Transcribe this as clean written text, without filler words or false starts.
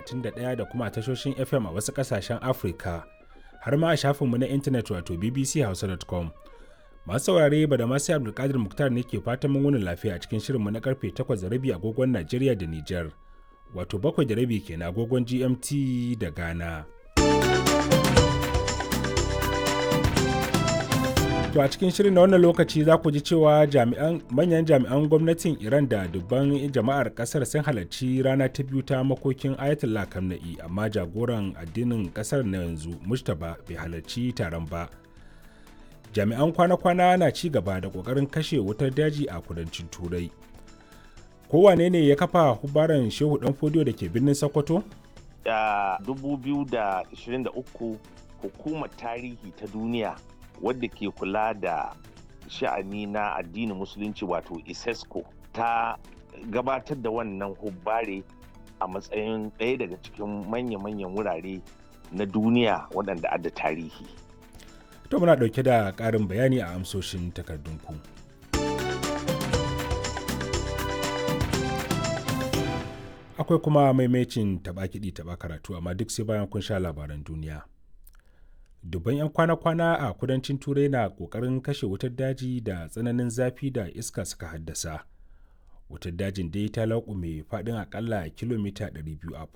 31 da kuma a tashoshin FM a wasu ƙasashen Afirka, har ma a shafinmu na intanet wato bbchausa.com. Masu saurare ba da masu Abdulkadir Muktar ne ke fatan mun wuni lafiya a cikin shirinmu na karfe 8:30 agogon Najeriya da Nijar, wato 7:30 kenan agogon GMT da Ghana. To a cikin shirin na wannan lokaci za ku ji cewa manyan jami'an gwamnatin Iran da dubban jama'ar kasar sun halarci rana ta biyu ta makokin Ayatollah Khamenei, amma jagoran addinin kasar na yanzu Mujtaba bai halarci taron ba. Jami'an kwana-kwana na ci gaba da ƙoƙarin kashe wutar daji a kudancin Turai. Kowane ne ya kafa hubaran Shehu Danfodiyo da ke birnin Sokoto? Da 2023 hukumar tarihi ta duniya wadda ke kula da sha'ani na addinin musulunci wato ISESCO ta gabatar da wannan hubbare a matsayin ɗaya daga cikin manya-manyan wurare na duniya waɗanda adda tarihi. To muna ɗauke da ƙarin bayani a amsoshin takardunku. Akwai kuma maimacin taɓa kiɗi taɓa karatu, amma duk sai bayan kun sha labaran duniya. Dubban 'yan kwana-kwana a kudancin Turai na ƙoƙarin kashe wutar daji da tsananin zafi da iska suka haddasa. Wutar dajin dai ta laƙume faɗin aƙalla kilomita 200 a